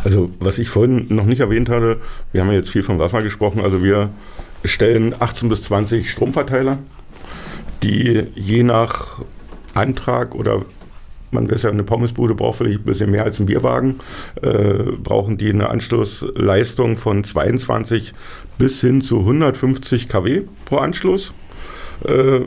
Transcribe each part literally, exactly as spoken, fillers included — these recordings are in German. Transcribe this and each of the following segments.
Also was ich vorhin noch nicht erwähnt hatte, wir haben ja jetzt viel von Wasser gesprochen, also wir stellen achtzehn bis zwanzig Stromverteiler, die je nach Antrag oder man weiß ja, eine Pommesbude braucht vielleicht ein bisschen mehr als ein Bierwagen, äh, brauchen die eine Anschlussleistung von zweiundzwanzig bis hin zu hundertfünfzig Kilowatt pro Anschluss, äh,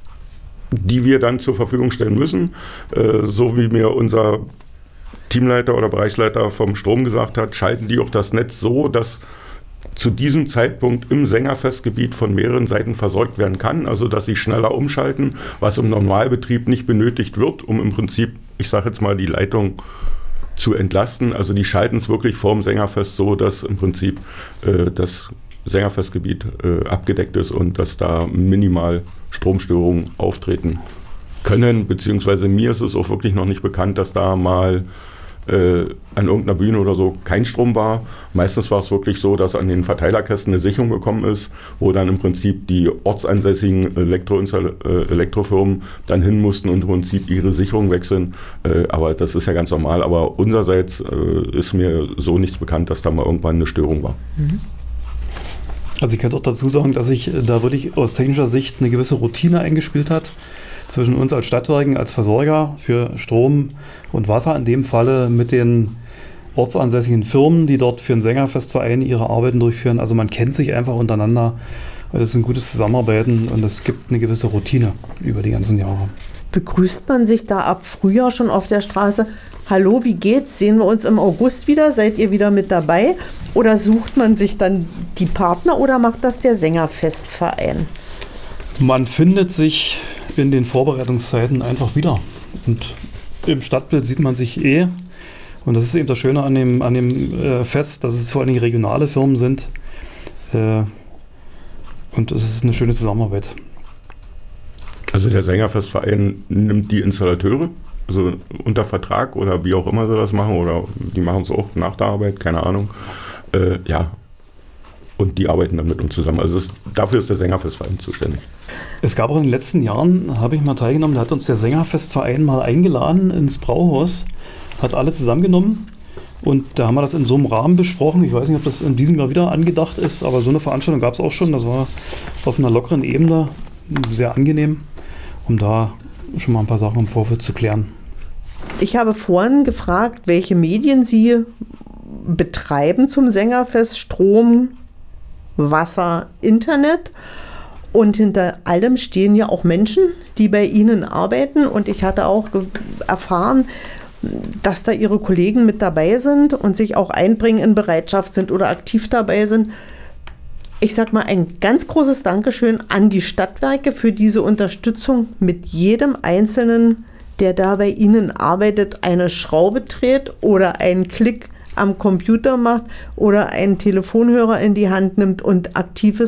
die wir dann zur Verfügung stellen müssen. Äh, so wie mir unser Teamleiter oder Bereichsleiter vom Strom gesagt hat, schalten die auch das Netz so, dass zu diesem Zeitpunkt im Sängerfestgebiet von mehreren Seiten versorgt werden kann, also dass sie schneller umschalten, was im Normalbetrieb nicht benötigt wird, um im Prinzip, ich sage jetzt mal, die Leitung zu entlasten. Also die schalten es wirklich vorm Sängerfest so, dass im Prinzip äh, das Sängerfestgebiet äh, abgedeckt ist und dass da minimal Stromstörungen auftreten können, beziehungsweise mir ist es auch wirklich noch nicht bekannt, dass da mal Äh, an irgendeiner Bühne oder so kein Strom war. Meistens war es wirklich so, dass an den Verteilerkästen eine Sicherung gekommen ist, wo dann im Prinzip die ortsansässigen Elektro- äh, Elektrofirmen dann hin mussten und im Prinzip ihre Sicherung wechseln. Äh, aber das ist ja ganz normal. Aber unsererseits äh, ist mir so nichts bekannt, dass da mal irgendwann eine Störung war. Mhm. Also ich könnte auch dazu sagen, dass sich da wirklich aus technischer Sicht eine gewisse Routine eingespielt hat zwischen uns als Stadtwerken, als Versorger für Strom und Wasser, in dem Falle mit den ortsansässigen Firmen, die dort für den Sängerfestverein ihre Arbeiten durchführen. Also man kennt sich einfach untereinander. Das ist ein gutes Zusammenarbeiten und es gibt eine gewisse Routine über die ganzen Jahre. Begrüßt man sich da ab Frühjahr schon auf der Straße? Hallo, wie geht's? Sehen wir uns im August wieder? Seid ihr wieder mit dabei? Oder sucht man sich dann die Partner oder macht das der Sängerfestverein? Man findet sich in den Vorbereitungszeiten einfach wieder. Und im Stadtbild sieht man sich eh. Und das ist eben das Schöne an dem, an dem äh, Fest, dass es vor allem regionale Firmen sind. Äh, und es ist eine schöne Zusammenarbeit. Also der Sängerfestverein nimmt die Installateure, also unter Vertrag oder wie auch immer sie das machen, oder die machen es auch nach der Arbeit, keine Ahnung. Äh, ja, und die arbeiten dann mit uns zusammen. Also es, dafür ist der Sängerfestverein zuständig. Es gab auch in den letzten Jahren, habe ich mal teilgenommen, da hat uns der Sängerfestverein mal eingeladen ins Brauhaus, hat alle zusammengenommen und da haben wir das in so einem Rahmen besprochen. Ich weiß nicht, ob das in diesem Jahr wieder angedacht ist, aber so eine Veranstaltung gab es auch schon. Das war auf einer lockeren Ebene, sehr angenehm, um da schon mal ein paar Sachen im Vorfeld zu klären. Ich habe vorhin gefragt, welche Medien Sie betreiben zum Sängerfest: Strom, Wasser, Internet. Und hinter allem stehen ja auch Menschen, die bei Ihnen arbeiten. Und ich hatte auch ge- erfahren, dass da Ihre Kollegen mit dabei sind und sich auch einbringen, in Bereitschaft sind oder aktiv dabei sind. Ich sag mal ein ganz großes Dankeschön an die Stadtwerke für diese Unterstützung mit jedem Einzelnen, der da bei Ihnen arbeitet, eine Schraube dreht oder einen Klick am Computer macht oder einen Telefonhörer in die Hand nimmt und aktiv ist